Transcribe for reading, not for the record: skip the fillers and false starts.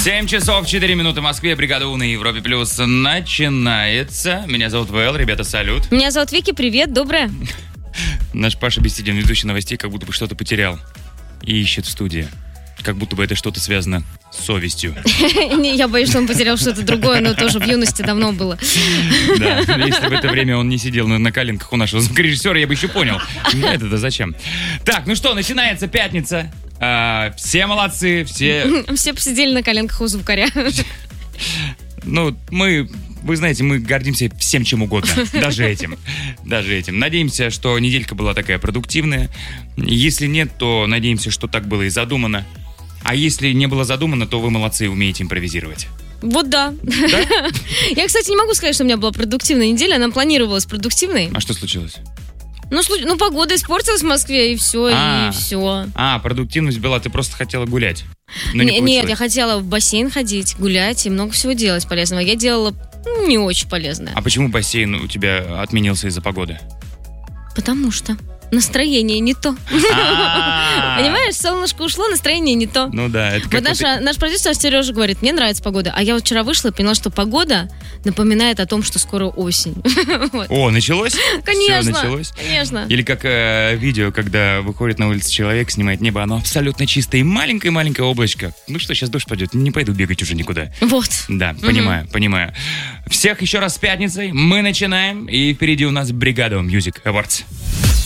7 часов 4 минуты в Москве. Бригада У на Европе Плюс начинается. Меня зовут ВЛ, ребята, салют. Меня зовут Вики, привет, доброе. Наш Паша Беседин, ведущий новостей, как будто бы что-то потерял и ищет в студии. Как будто бы это что-то связано с совестью. Я боюсь, что он потерял что-то другое, но тоже в юности давно было. Да, если в это время он не сидел на коленках у нашего звукорежиссера, я бы еще понял. Это-то зачем? Так, ну что, начинается пятница. Все молодцы, все... Все посидели на коленках у звукаря. Ну, вы знаете, мы гордимся всем чем угодно, даже этим. Надеемся, что неделька была такая продуктивная. Если нет, то надеемся, что так было и задумано. А если не было задумано, то вы молодцы и умеете импровизировать. Вот да. Я, кстати, не могу сказать, что у меня была продуктивная неделя, она планировалась продуктивной. А что случилось? Ну, погода испортилась в Москве, и все, и все. Продуктивность была, ты просто хотела гулять. Нет, я хотела в бассейн ходить, гулять и много всего делать полезного. Я делала не очень полезное. А почему бассейн у тебя отменился из-за погоды? Потому что настроение не то. Понимаешь, солнышко ушло, настроение не то. Ну да. Это вот наш продюсер Сережа говорит, мне нравится погода. А я вот вчера вышла и поняла, что погода напоминает о том, что скоро осень. О, началось? Конечно. Все началось? Конечно. Или как видео, когда выходит на улицу человек, снимает небо, оно абсолютно чистое и маленькое-маленькое облачко. Ну что, сейчас дождь пойдет, не пойду бегать уже никуда. Вот. Да, понимаю. Всех еще раз с пятницей. Мы начинаем, и впереди у нас Бригада Music Awards.